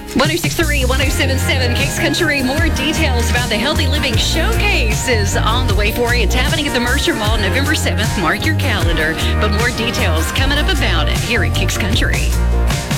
1063, 1077, Kicks Country. More details about the Healthy Living Showcase is on the way for you. It's happening at the Mercer Mall November 7th. Mark your calendar. But more details coming up about it here at Kicks Country.